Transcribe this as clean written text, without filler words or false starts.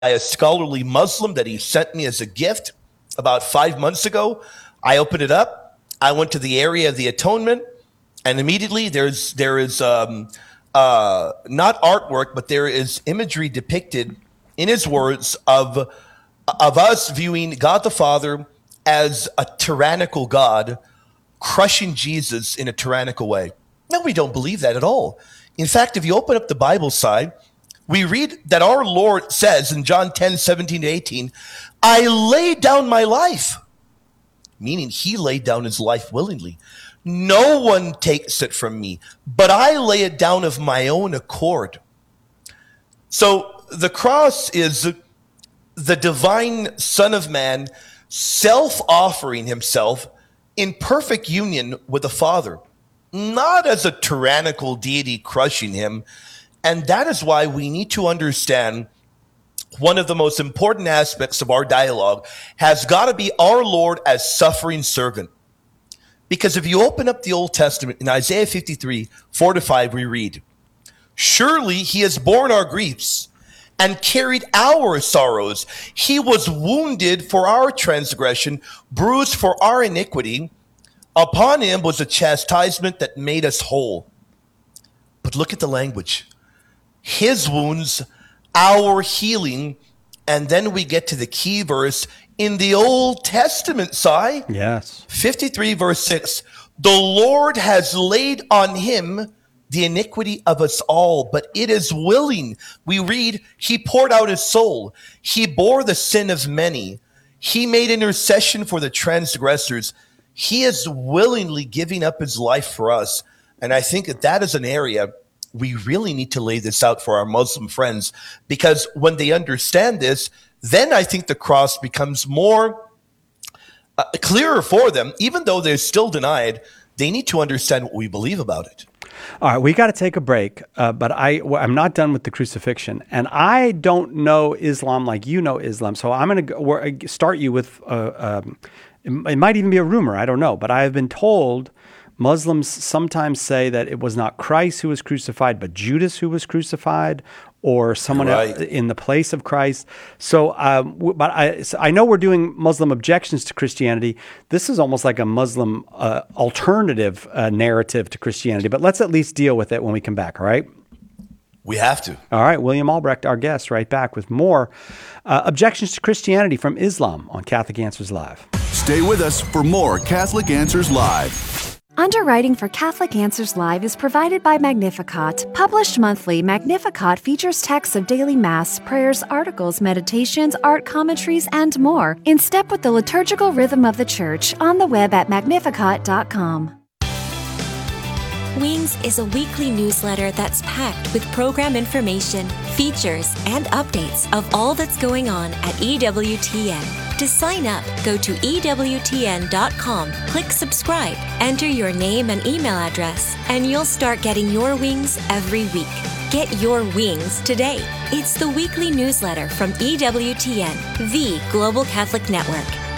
a scholarly Muslim that he sent me as a gift about 5 months ago. I opened it up. I went to the area of the atonement, and immediately there is not artwork, but there is imagery depicted in his words of us viewing God the Father as a tyrannical God, crushing Jesus in a tyrannical way. No, we don't believe that at all. In fact, if you open up the Bible side, we read that our Lord says in John 10:17-18, I lay down my life, meaning he laid down his life willingly. No one takes it from me, but I lay it down of my own accord. So the cross is the divine Son of Man self-offering himself in perfect union with the Father, not as a tyrannical deity crushing him. And that is why we need to understand one of the most important aspects of our dialogue has got to be our Lord as suffering servant. Because if you open up the Old Testament in Isaiah 53, 4-5, we read, surely he has borne our griefs and carried our sorrows. He was wounded for our transgression, bruised for our iniquity. Upon him was a chastisement that made us whole. But look at the language. His wounds, our healing. And then we get to the key verse in the Old Testament, Si. Yes. 53 verse 6. The Lord has laid on him the iniquity of us all, but it is willing. We read, he poured out his soul. He bore the sin of many. He made intercession for the transgressors. He is willingly giving up his life for us. And I think that is an area we really need to lay this out for our Muslim friends, because when they understand this, then I think the cross becomes more clearer for them. Even though they're still denied, they need to understand what we believe about it. All right, we got to take a break, but I'm not done with the crucifixion, and I don't know Islam like you know Islam, so I'm going to start you with, it might even be a rumor, I don't know, but I have been told Muslims sometimes say that it was not Christ who was crucified, but Judas who was crucified, or someone else in the place of Christ. So, but I know we're doing Muslim objections to Christianity. This is almost like a Muslim alternative narrative to Christianity, but let's at least deal with it when we come back, all right? We have to. All right, William Albrecht, our guest, right back with more objections to Christianity from Islam on Catholic Answers Live. Stay with us for more Catholic Answers Live. Underwriting for Catholic Answers Live is provided by Magnificat. Published monthly, Magnificat features texts of daily Mass, prayers, articles, meditations, art commentaries, and more, in step with the liturgical rhythm of the Church, on the web at magnificat.com. Wings is a weekly newsletter that's packed with program information, features, and updates of all that's going on at EWTN. To sign up, go to EWTN.com, click subscribe, enter your name and email address, and you'll start getting your wings every week. Get your wings today. It's the weekly newsletter from EWTN, the Global Catholic Network.